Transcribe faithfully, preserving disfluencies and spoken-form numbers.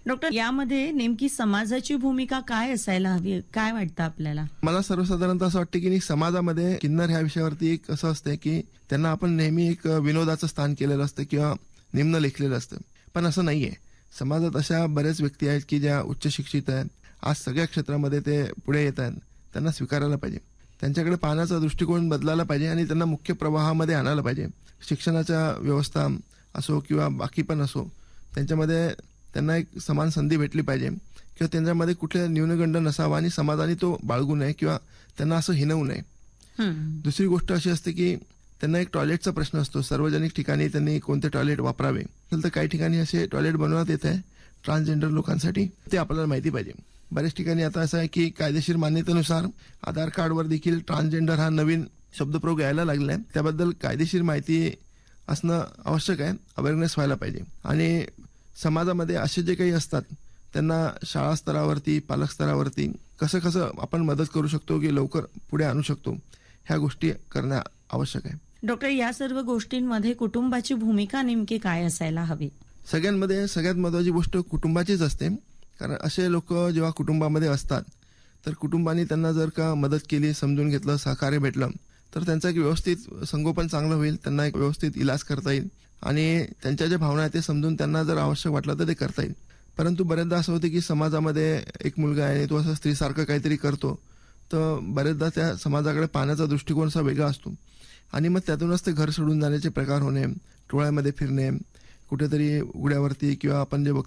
Doctor, यामध्ये नेमकी समाजाची भूमिका काय असायला हवी, काय वाटतं आपल्याला? मला सर्वसाधारणतः असं वाटतं की समाजामध्ये किन्नर ह्या विषयावरती एक असं असतं की त्यांना आपण नेहमी एक विनोदाचं स्थान केलेलं असतं किंवा निम्न लेखलेलं असतं, पण असं नाहीये. समाजात अशा बऱ्याच व्यक्ती आहेत की ज्या उच्च शिक्षित आहेत, आज सगळ्या क्षेत्रामध्ये ते पुढे येत आहेत. त्यांना स्वीकारायला पाहिजे, त्यांच्याकडे पाहण्याचा दृष्टिकोन बदलायला पाहिजे आणि त्यांना मुख्य प्रवाहामध्ये आणायला पाहिजे. शिक्षणाच्या व्यवस्था असो किंवा बाकी पण असो, त्यांच्यामध्ये त्यांना एक समान संधी भेटली पाहिजे किंवा त्यांच्यामध्ये कुठले न्यूनगंड नसावा आणि समाजाने तो बाळगू नये किंवा त्यांना असं हिनवू नये. दुसरी गोष्ट अशी असते की त्यांना एक टॉयलेटचा प्रश्न असतो. सार्वजनिक ठिकाणी त्यांनी कोणते टॉयलेट वापरावे, तर काही ठिकाणी असे टॉयलेट बनवण्यात येत आहे ट्रान्सजेंडर लोकांसाठी, ते आपल्याला माहिती पाहिजे. बऱ्याच ठिकाणी आता असं आहे की कायदेशीर मान्यतेनुसार आधार कार्डवर देखील ट्रान्सजेंडर हा नवीन शब्दप्रयोग यायला लागला आहे. त्याबद्दल कायदेशीर माहिती असणं आवश्यक आहे, अवेअरनेस व्हायला पाहिजे. आणि समाजामध्ये असे जे काही असतात त्यांना शाळा स्तरावरती, पालक स्तरावरती कसं कसं आपण मदत करू शकतो की लवकर पुढे आणू शकतो, ह्या गोष्टी करणं आवश्यक आहे. डॉक्टर, या सर्व गोष्टींमध्ये कुटुंबाची भूमिका नेमकी काय असायला हवी? सगळ्यांमध्ये सगळ्यात महत्वाची गोष्ट कुटुंबाचीच असते. कारण असे लोक जेव्हा कुटुंबामध्ये असतात तर कुटुंबाने त्यांना जर का मदत केली, समजून घेतलं, सहकार्य भेटलं, तर त्यांचं एक व्यवस्थित संगोपन चांगलं होईल. त्यांना एक व्यवस्थित इलाज करता येईल आणि त्यांच्या ज्या भावना आहेत ते समजून त्यांना जर आवश्यक वाटलं तर ते करता येईल. परंतु बरेचदा असं होतं की समाजामध्ये एक मुलगा आहे, तो असं स्त्रीसारखं काहीतरी करतो, तर बरेचदा त्या समाजाकडे पाहण्याचा दृष्टिकोन असा वेगळा असतो आणि मग त्यातूनच ते घर सोडून जाण्याचे प्रकार होणे, टोळ्यामध्ये फिरणे, कुठेतरी उघड्यावरती किंवा आपण जे